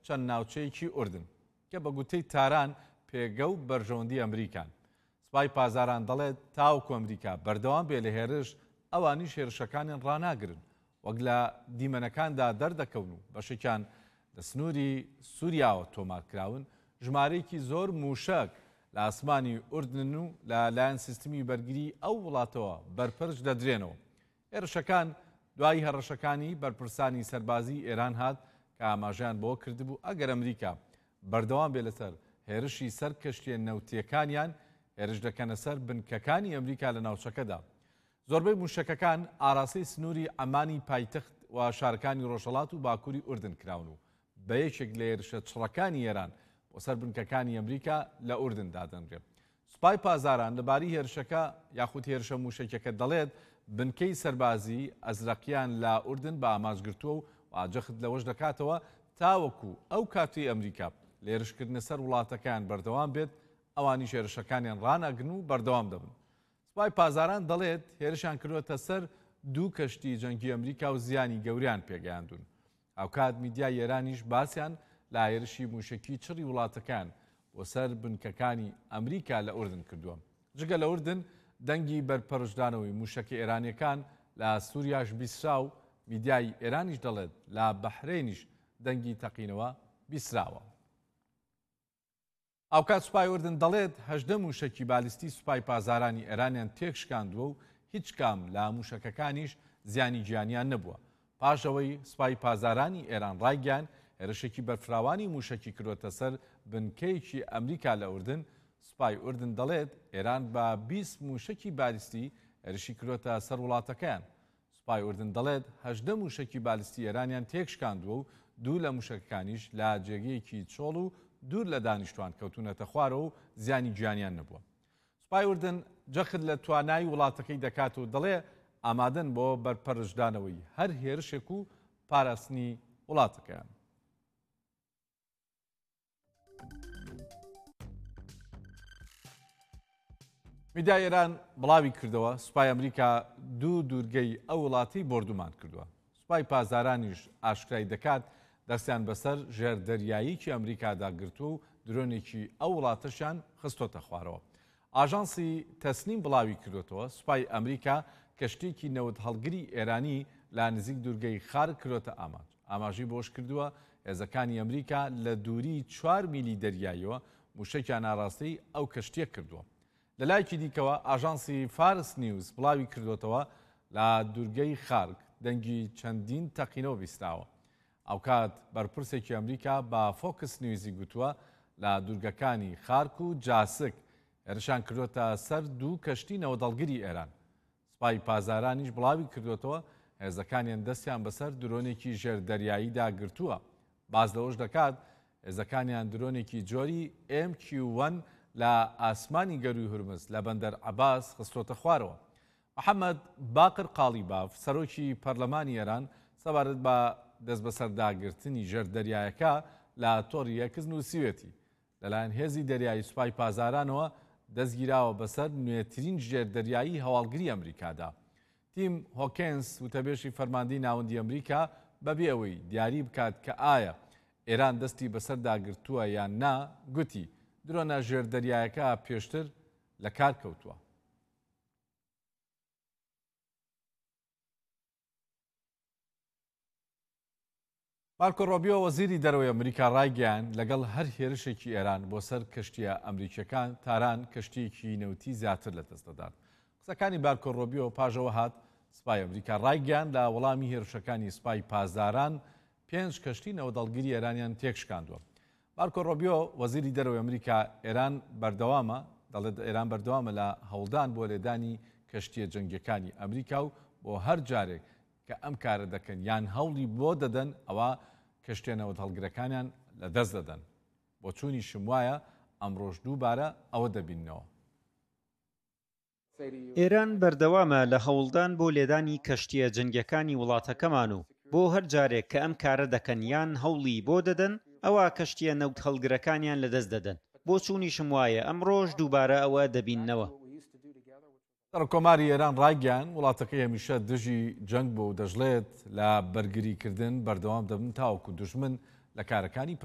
چەند ناوچەیەکی ئوردن کە بە گوتەی تاران پێگە و بەرژەوەندی ئەمریکان. سوپای پازاران دەڵێت تاوەکو ئەمریکا بەردەوام بێ لە هێرش ئەوانیش هێرشەکانیان ڕناگرن وەک لە دیمەنەکاندا دەردەکەون و بەشێکیان لە سنووری سووریاوە تۆمارکراون ژمارەیەکی زۆر موشک لە ئاسمانی ئوردن و لەلایەن سیستمی بەرگری ئەو وڵاتەوە بەرپرس دەدرێنەوە. هێرشەکان دوای هەڕەشەکانی بەرپرسانی سەربازی ئێران هات کە ئاماژیان بۆ کردبوو ئەگەر ئەمریکا بەردەوام بێ لەسەر هێرشی سەر کەشتیە نەوتیەکانیان هێرش دەکەنە سەر بنکەکانی ئەمریکا لە ناوچەکەدا. زۆربەی موشکەکان ئاراستەی سنووری ئەمانی پایتەخت و شارەکانی ڕۆژهەڵات و باکووری ئوردن کراون و بە یەکێک لە هێرشە چڕەکانی ئێران بۆ سەر بنکەکانی ئەمریکا لە ئوردن دادەنرێت. سوپای پازاران لەباری هێرشەکە یاخود هێرشە موشکەکە دەڵێت بنکەی سەربازی ئەزرەقیان لە ئوردن بە ئاماژگرتووە و واجەخت لەوەش دەکاتەوە تاوەکو ئەو کاتی ئەمریکا لە هێرشکردنە سەر وڵاتەکان بەردەوام بێت ئەوانی هێرشەکانیان ڕناگرن و بەردەوام دەبن. سوپای پازاران دەڵێت هێرشیان کردوەتە سەر دوو کەشتی جەنگی ئەمریکا و زیانی گەوریان پێگەیاندون. ئەوکات میدیای ئێرانیش باسییان لە هێرشی موشکی چڕی وڵاتەکان بۆ سەر بنکەکانی ئەمریکا لە ئوردن کردووە. جگە لە ئوردن دەنگی بەرپەرشدانەوەی موشکی ئێرانیەکان لە سووریاش بیسرا و میدیای ئێرانیش دەڵێت لە بەحرێنیش دەنگی تەقینەوە بیسراوە. ئەوکات سوپای ئوردن دەڵێت 18 موشکی بالیستی سوپای پازارانی ئێرانیان تێکشکاندووە و هیچ کام لە موشکەکانیش زیانی گیانیان نەبووە. پاشەوەی سوپای پازارانی ئێران ڕایگەیاند هێرشێکی بەرفراوانی موشکی کردوتە سەر بنکەیەکی ئەمریکا لە ئوردن. سوپای ئوردن دەڵێت ئێران بە 20 موشکی بالیستی هێرشی کردوتە سەر وڵاتەکەیان. سوپای ئوردن دەڵێت 18 موشکی بالیستی ئێرانیان تێکشکاندووە و دوو لە موشکەکانیش لە جێگەیەکی چۆڵ و دوور لە دانیشتوان کەوتونەتە خوارەوە و زیانی گیانیان نەبووە. سوپای ئوردن جەخت لە توانای وڵاتەکەی دەکات و دەڵێ ئامادەن بۆ بەرپەرشدانەوەی هەر هێرشێک و پاراستنی وڵاتەکەیان. میدیای ئێران بڵاوی کردەوە سوپای ئەمریکا دوو دوورگەی ئەو وڵاتی بردومان کردووە. سوپای پازارانیش ئاشکرای دەکات دەستیان بەسەر ژێردەریاییکی ئەمریکادا گرتووە و درۆنێکی ئەو وڵاتەشان خستۆتە خوارەوە. ئاژانسی تەسنیم بڵاوی کردوێتەوە سوپای ئەمریکا کەشتێکی نەوت هەڵگری ئێرانی لا نزیک دوورگەی خار کردوتە ئاماج. ئاماژی بۆش کردووە هێزەکانی ئەمریکا لە دووری 4 میلی دەریاییەوە موشەکیان ئاراستەی ئەو کەشتێک کردووە. لە لایەکی دیکەوە ئاژانسی فارس نیوز بڵاوی کردوێتەوە لە دوورگەی خارک دەنگی چەندین تەقینەوە بیستاوە. ئەوکات بەرپرسێکی ئەمریکا بە فۆکس نیوزی گوتووە لە دوورگەکانی خارک و جاسک هێرشان کردوتە سەر دوو کەشتی نەوەدەڵگری ئێران. سوپای پازارانیش بڵاوی کردوێتەوە هێزەکانیان دەستیان بەسەر درۆنێکی ژێردەریاییدا گرتووە. باز لەوەش دەکات هێزەکانیان درۆنێکی جۆری MQ-1 لە ئاسمانی گەروی هورمز لە بەندەر عەباس خستۆتە خوارەوە. محەممەد باقر قاڵیباف سەرۆکی پەرلەمانی ئێران سەبارەت بە دەست بەسەرداگرتنی ژێردەریایەکە لە تۆڕی یەکس نووسیوێتی لەلایەن هێزی دەریایی سوپای پازارانەوە دەستگیراوە بەسەر نوێترین ژێردەریایی هەواڵگری ئەمریکادا. تیم هۆکێنس وتەبێژی فەرماندەی ناوەندی ئەمریکا بەبێ ئەوەی دیاری بکات کە ئایا ئێران دەستی بەسەرداگرتووە یان نا گوتی درۆنە ژێردەریایەکە پێشتر لە کار کەوتووە. مارکۆ ڕۆبیۆ وەزیری دەرەوەی ئەمریکا ڕایگەیاند لەگەڵ هەر هێرشێکی ئێران بۆ سەر کەشتیە ئەمریکیەکان تاران کەشتیەکی نەوتی زیاتر لەدەست دەدات. قسەکانی مارکۆ ڕۆبیۆ پاژەوە هات سوپای ئەمریکا ڕایگەیاند لە وەڵامی هێرشەکانی سوپای پازاران 5 کەشتی نەوەدەڵگیری ئێرانیان تێکشکاندووە. مارکۆ ڕۆبیۆ وەزیری دەرەوەی ئەمریکا ئێران بەردەوامە دەڵێت ئێران بەردەوامە لە هەوڵدان بۆ لێدانی کەشتیە جەنگیەکانی ئەمریکا و بۆ هەر جارێک کە ئەم کارە دەکەن یان هەوڵی بۆ دەدەن ئەوە کەشتێنەوە هەڵگرەکانیان لە دەست دەدەن. بۆ چوونی شم وایە ئەمڕۆژ دووبارە ئەوە دەبینەوە. ئێران بەردەوامە لە هەوڵدان بۆ لێدانی کەشتیە جەنگیەکانی وڵاتەکەمان و بۆ هەر جارێک کە ئەم کارە دەکەن یان هەوڵی بۆ دەدەن ئەوە کەشتیە نەوت هەڵگرەکانیان لە دەست دەدەن. بۆ چوونی شم وایە ئەمڕۆژ دووبارە ئەوە دەبینەوە. سەرۆکۆماری ئێران ڕایگەیاند وڵاتەکەی هەمیشە دژی جەنگ بۆ و دەژڵێت لە بەرگریکردن بەردەوام دەبن تاوەکو دوژمن لە کارەکانی